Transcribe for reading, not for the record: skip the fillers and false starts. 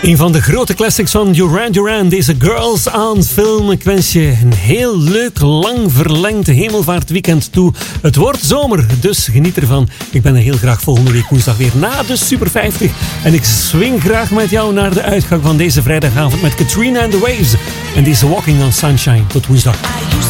Een van de grote classics van Duran Duran, deze Girls on Film. Ik wens je een heel leuk, lang verlengd hemelvaartweekend toe. Het wordt zomer, dus geniet ervan. Ik ben er heel graag volgende week woensdag weer na de Super 50. En ik swing graag met jou naar de uitgang van deze vrijdagavond met Katrina and the Waves. En deze Walking on Sunshine. Tot woensdag.